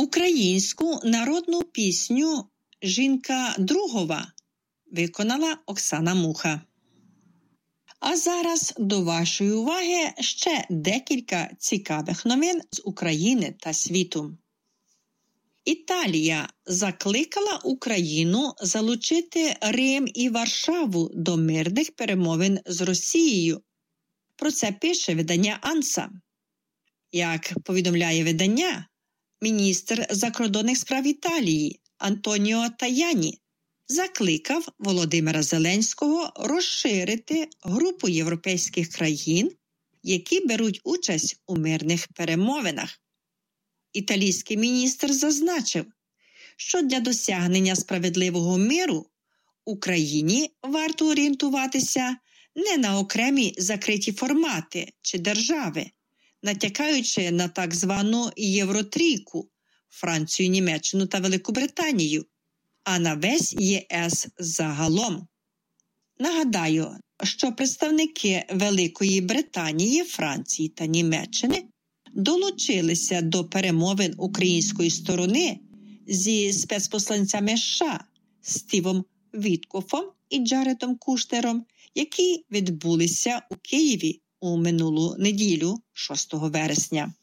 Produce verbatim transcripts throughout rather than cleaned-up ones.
Українську народну пісню «Жінка Другова» виконала Оксана Муха. А зараз до вашої уваги ще декілька цікавих новин з України та світу. Італія закликала Україну залучити Рим і Варшаву до мирних перемовин з Росією. Про це пише видання «Анса». Як повідомляє видання, міністр закордонних справ Італії Антоніо Таяні закликав Володимира Зеленського розширити групу європейських країн, які беруть участь у мирних перемовинах. Італійський міністр зазначив, що для досягнення справедливого миру Україні варто орієнтуватися не на окремі закриті формати чи держави, натякаючи на так звану Євротрійку – Францію, Німеччину та Велику Британію, а на весь ЄС загалом. Нагадаю, що представники Великої Британії, Франції та Німеччини долучилися до перемовин української сторони зі спецпосланцями США Стівом Віткофом і Джаредом Кушнером, які відбулися у Києві у минулу неділю, шостого вересня.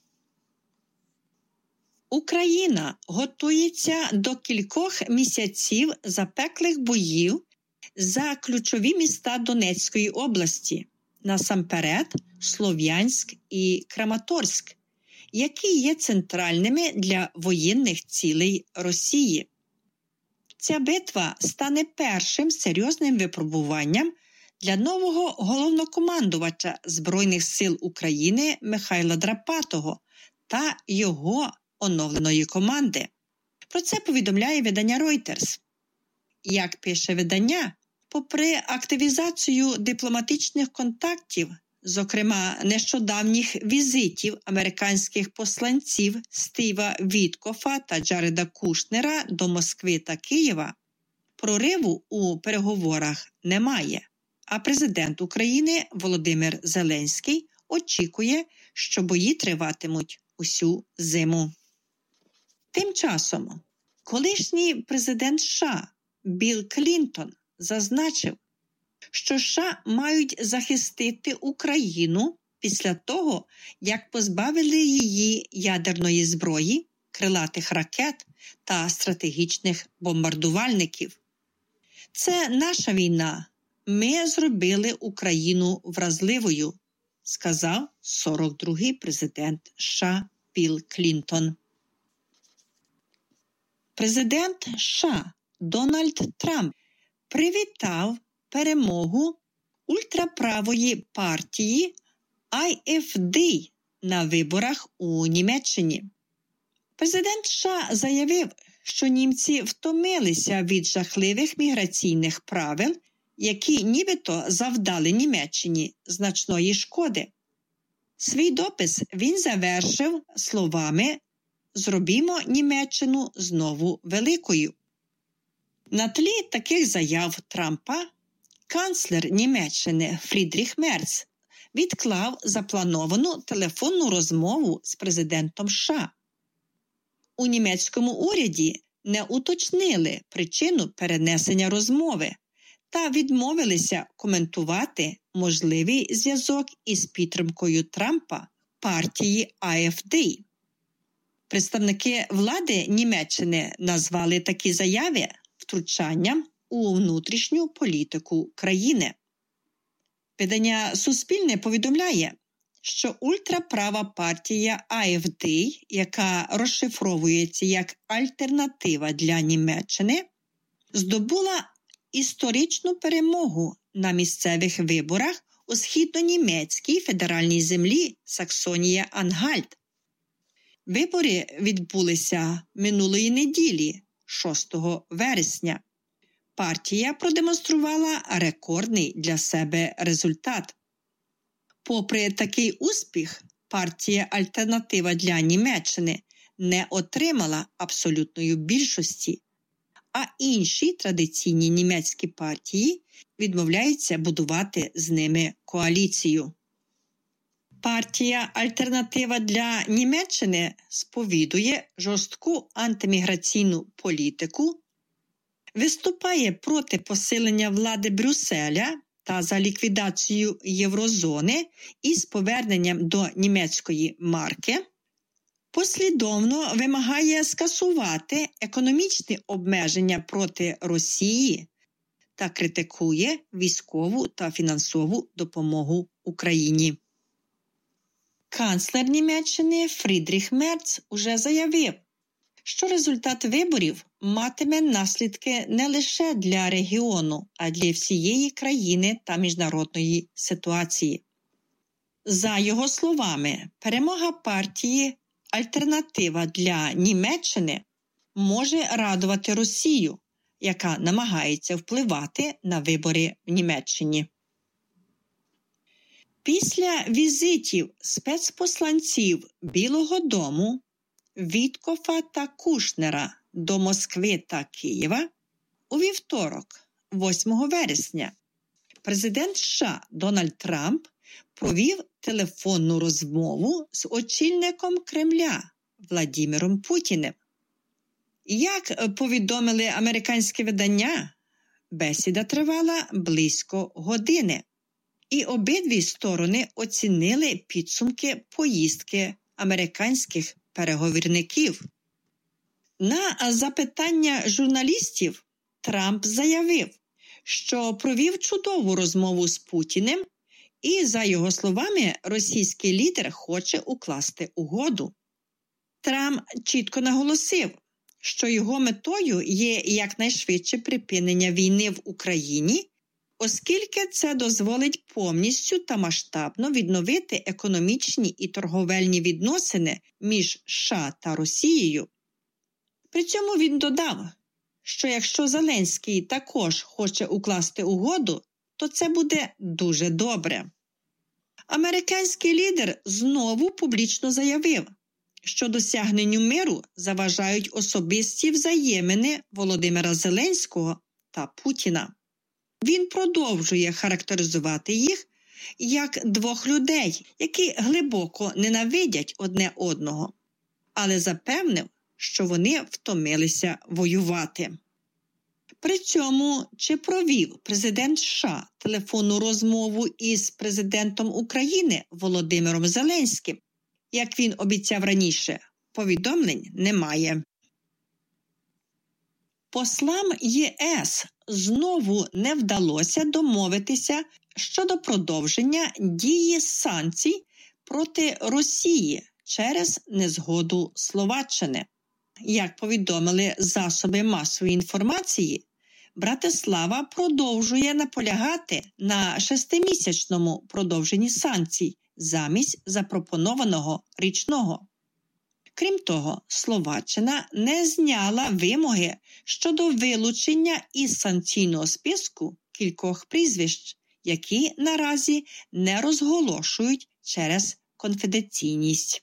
Україна готується до кількох місяців запеклих боїв за ключові міста Донецької області, насамперед Слов'янськ і Краматорськ, які є центральними для воєнних цілей Росії. Ця битва стане першим серйозним випробуванням для нового головнокомандувача Збройних сил України Михайла Драпатого та його оновленої команди. Про це повідомляє видання Reuters. Як пише видання, попри активізацію дипломатичних контактів, зокрема нещодавніх візитів американських посланців Стіва Віткофа та Джареда Кушнера до Москви та Києва, прориву у переговорах немає. А президент України Володимир Зеленський очікує, що бої триватимуть усю зиму. Тим часом, колишній президент США Білл Клінтон зазначив, що США мають захистити Україну після того, як позбавили її ядерної зброї, крилатих ракет та стратегічних бомбардувальників. Це наша війна. Ми зробили Україну вразливою, сказав сорок другий президент США Білл Клінтон. Президент США Дональд Трамп привітав перемогу ультраправої партії ай еф ді на виборах у Німеччині. Президент США заявив, що німці втомилися від жахливих міграційних правил, які нібито завдали Німеччині значної шкоди. Свій допис він завершив словами «Зробімо Німеччину знову великою». На тлі таких заяв Трампа канцлер Німеччини Фрідріх Мерц відклав заплановану телефонну розмову з президентом США. У німецькому уряді не уточнили причину перенесення розмови та відмовилися коментувати можливий зв'язок із підтримкою Трампа партії ай еф ді. Представники влади Німеччини назвали такі заяви втручанням у внутрішню політику країни. Видання «Суспільне» повідомляє, що ультраправа партія ай еф ді, яка розшифровується як «Альтернатива для Німеччини», здобула історичну перемогу на місцевих виборах у східно-німецькій федеральній землі Саксонія-Ангальт. Вибори відбулися минулої неділі, шостого вересня. Партія продемонструвала рекордний для себе результат. Попри такий успіх, партія «Альтернатива для Німеччини» не отримала абсолютної більшості, а інші традиційні німецькі партії відмовляються будувати з ними коаліцію. Партія «Альтернатива для Німеччини» сповідує жорстку антиміграційну політику, виступає проти посилення влади Брюсселя та за ліквідацію єврозони із поверненням до німецької марки, послідовно вимагає скасувати економічні обмеження проти Росії та критикує військову та фінансову допомогу Україні. Канцлер Німеччини Фрідріх Мерц уже заявив, що результат виборів матиме наслідки не лише для регіону, а для всієї країни та міжнародної ситуації. За його словами, перемога партії «Альтернатива для Німеччини» може радувати Росію, яка намагається впливати на вибори в Німеччині. Після візитів спецпосланців Білого дому Віткофа та Кушнера до Москви та Києва у вівторок, восьмого вересня, президент США Дональд Трамп провів телефонну розмову з очільником Кремля Владимиром Путіним. Як повідомили американські видання, бесіда тривала близько години, і обидві сторони оцінили підсумки поїздки американських переговірників. На запитання журналістів Трамп заявив, що провів чудову розмову з Путіним і, за його словами, російський лідер хоче укласти угоду. Трамп чітко наголосив, що його метою є якнайшвидше припинення війни в Україні, оскільки це дозволить повністю та масштабно відновити економічні і торговельні відносини між США та Росією. При цьому він додав, що якщо Зеленський також хоче укласти угоду, то це буде дуже добре. Американський лідер знову публічно заявив, що досягненню миру заважають особисті взаємини Володимира Зеленського та Путіна. Він продовжує характеризувати їх як двох людей, які глибоко ненавидять одне одного, але запевнив, що вони втомилися воювати. При цьому, чи провів президент США телефонну розмову із президентом України Володимиром Зеленським, як він обіцяв раніше, повідомлень немає. Послам ЄС знову не вдалося домовитися щодо продовження дії санкцій проти Росії через незгоду Словаччини. Як повідомили засоби масової інформації, Братислава продовжує наполягати на шестимісячному продовженні санкцій замість запропонованого річного. Крім того, Словаччина не зняла вимоги щодо вилучення із санкційного списку кількох прізвищ, які наразі не розголошують через конфіденційність.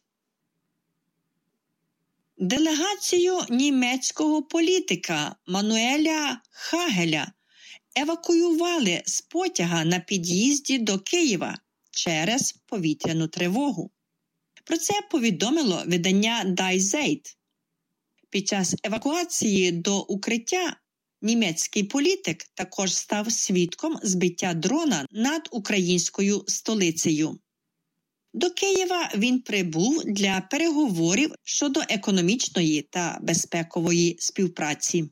Делегацію німецького політика Мануеля Хагеля евакуювали з потяга на під'їзді до Києва через повітряну тривогу. Про це повідомило видання Die Zeit. Під час евакуації до укриття німецький політик також став свідком збиття дрона над українською столицею. До Києва він прибув для переговорів щодо економічної та безпекової співпраці.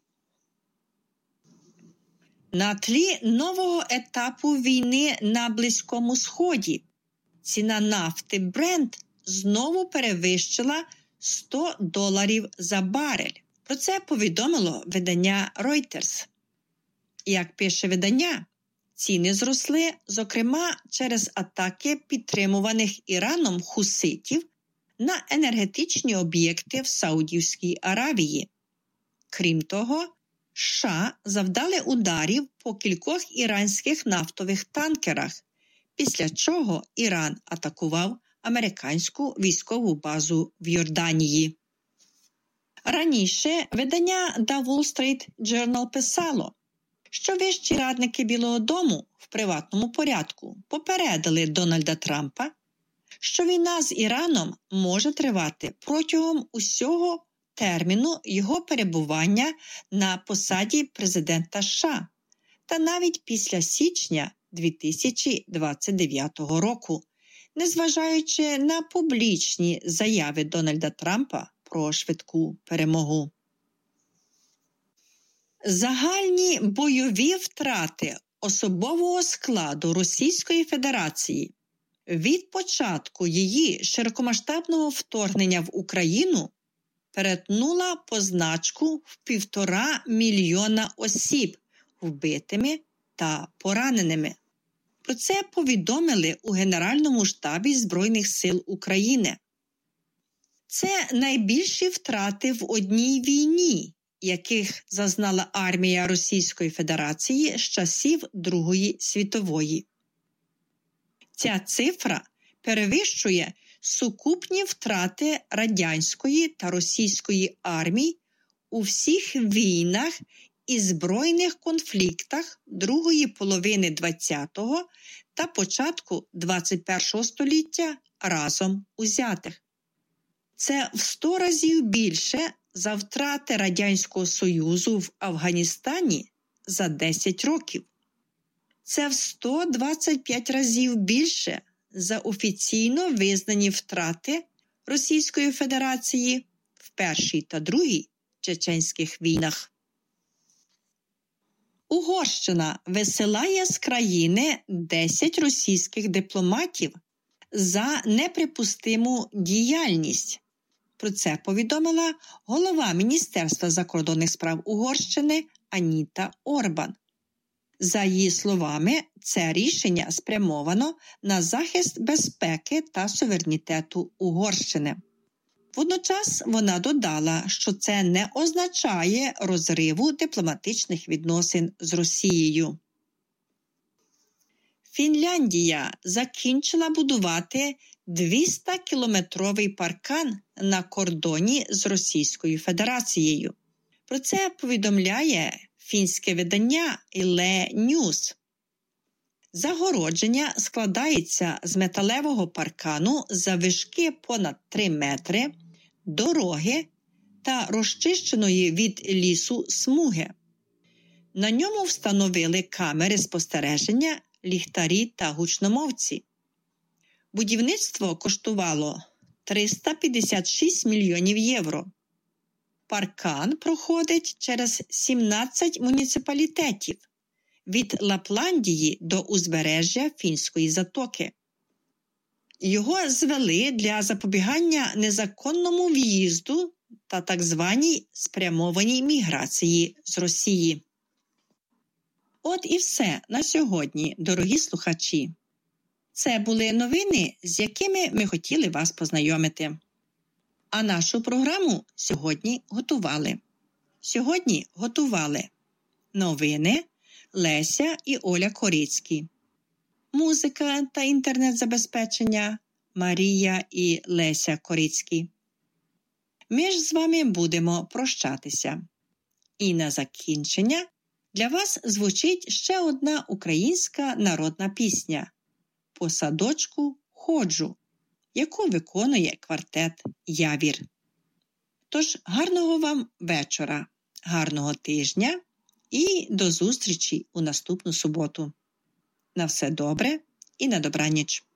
На тлі нового етапу війни на Близькому Сході ціна нафти Brent знову перевищила сто доларів за барель. Про це повідомило видання Reuters. Як пише видання, ціни зросли, зокрема, через атаки підтримуваних Іраном хуситів на енергетичні об'єкти в Саудівській Аравії. Крім того, США завдали ударів по кількох іранських нафтових танкерах, після чого Іран атакував американську військову базу в Йорданії. Раніше видання The Wall Street Journal писало, що вищі радники Білого дому в приватному порядку попередили Дональда Трампа, що війна з Іраном може тривати протягом усього терміну його перебування на посаді президента США та навіть після січня дві тисячі двадцять дев'ятого року, незважаючи на публічні заяви Дональда Трампа про швидку перемогу. Загальні бойові втрати особового складу Російської Федерації від початку її широкомасштабного вторгнення в Україну перетнула позначку в півтора мільйона осіб вбитими та пораненими. Про це повідомили у Генеральному штабі Збройних сил України. Це найбільші втрати в одній війні, яких зазнала армія Російської Федерації з часів Другої світової. Ця цифра перевищує сукупні втрати радянської та російської армій у всіх війнах і збройних конфліктах другої половини ХХ та початку ХХІ століття разом узятих. Це в сто разів більше за втрати Радянського Союзу в Афганістані за десять років. Це в сто двадцять п'ять разів більше за офіційно визнані втрати Російської Федерації в Першій та Другій чеченських війнах. Угорщина висилає з країни десять російських дипломатів за неприпустиму діяльність. Про це повідомила голова Міністерства закордонних справ Угорщини Аніта Орбан. За її словами, це рішення спрямовано на захист безпеки та суверенітету Угорщини. Водночас вона додала, що це не означає розриву дипломатичних відносин з Росією. Фінляндія закінчила будувати двістокілометровий паркан на кордоні з Російською Федерацією. Про це повідомляє фінське видання Yle News. Загородження складається з металевого паркану заввишки понад три метри, дороги та розчищеної від лісу смуги. На ньому встановили камери спостереження, ліхтарі та гучномовці. Будівництво коштувало триста п'ятдесят шість мільйонів євро. Паркан проходить через сімнадцять муніципалітетів від Лапландії до узбережжя Фінської затоки. Його звели для запобігання незаконному в'їзду та так званій спрямованій міграції з Росії. От і все на сьогодні, дорогі слухачі. Це були новини, з якими ми хотіли вас познайомити. А нашу програму сьогодні готували. Сьогодні готували новини Леся і Оля Корицькі. Музика та інтернет-забезпечення Марія і Леся Корицькі. Ми ж з вами будемо прощатися. І на закінчення для вас звучить ще одна українська народна пісня «По садочку ходжу», яку виконує квартет «Явір». Тож гарного вам вечора, гарного тижня і до зустрічі у наступну суботу. На все добре і на добраніч.